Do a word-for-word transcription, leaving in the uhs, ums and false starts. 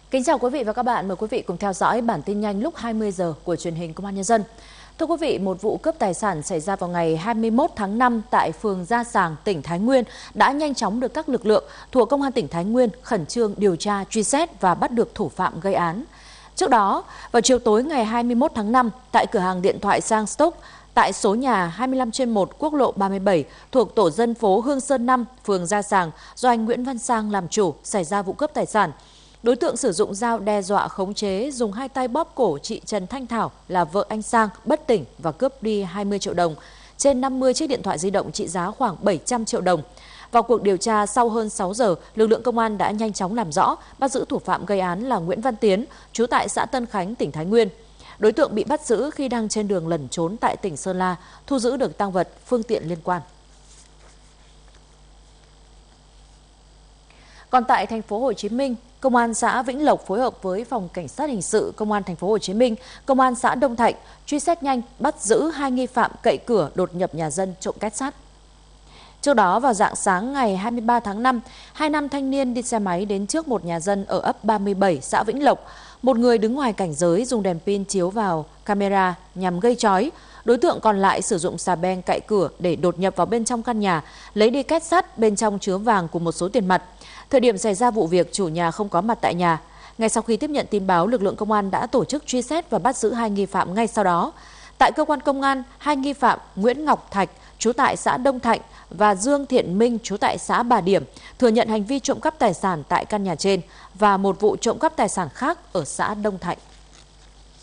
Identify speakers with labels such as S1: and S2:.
S1: Kính chào quý vị và các bạn, mời quý vị cùng theo dõi bản tin nhanh lúc hai mươi giờ của truyền hình Công an Nhân dân. Thưa quý vị, một vụ cướp tài sản xảy ra vào ngày hai mươi mốt tháng năm tại phường Gia Sàng, tỉnh Thái Nguyên đã nhanh chóng được các lực lượng thuộc Công an tỉnh Thái Nguyên khẩn trương điều tra, truy xét và bắt được thủ phạm gây án. Trước đó, vào chiều tối ngày hai mươi mốt tháng năm, tại cửa hàng điện thoại Sang Stock, tại số nhà hai mươi lăm trên một quốc lộ ba mươi bảy thuộc tổ dân phố Hương Sơn năm, phường Gia Sàng do anh Nguyễn Văn Sang làm chủ xảy ra vụ cướp tài sản. Đối tượng sử dụng dao đe dọa khống chế, dùng hai tay bóp cổ chị Trần Thanh Thảo là vợ anh Sang bất tỉnh và cướp đi hai mươi triệu đồng, trên năm mươi chiếc điện thoại di động trị giá khoảng bảy trăm triệu đồng. Vào cuộc điều tra sau hơn sáu giờ, lực lượng công an đã nhanh chóng làm rõ, bắt giữ thủ phạm gây án là Nguyễn Văn Tiến, trú tại xã Tân Khánh, tỉnh Thái Nguyên. Đối tượng bị bắt giữ khi đang trên đường lẩn trốn tại tỉnh Sơn La, thu giữ được tang vật, phương tiện liên quan. Còn tại thành phố Hồ Chí Minh, Công an xã Vĩnh Lộc phối hợp với Phòng Cảnh sát Hình sự Công an thành phố Hồ Chí Minh, Công an xã Đông Thạnh truy xét nhanh bắt giữ hai nghi phạm cậy cửa đột nhập nhà dân trộm két sắt. Trước đó vào rạng sáng ngày hai mươi ba tháng năm, hai nam thanh niên đi xe máy đến trước một nhà dân ở ấp ba mươi bảy xã Vĩnh Lộc. Một người đứng ngoài cảnh giới dùng đèn pin chiếu vào camera nhằm gây chói. Đối tượng còn lại sử dụng xà beng cậy cửa để đột nhập vào bên trong căn nhà, lấy đi két sắt bên trong chứa vàng cùng một số tiền mặt. Thời điểm xảy ra vụ việc, chủ nhà không có mặt tại nhà. Ngay sau khi tiếp nhận tin báo, lực lượng công an đã tổ chức truy xét và bắt giữ hai nghi phạm ngay sau đó. Tại cơ quan công an, hai nghi phạm Nguyễn Ngọc Thạch, trú tại xã Đông Thạnh và Dương Thiện Minh, trú tại xã Bà Điểm, thừa nhận hành vi trộm cắp tài sản tại căn nhà trên và một vụ trộm cắp tài sản khác ở xã Đông Thạnh.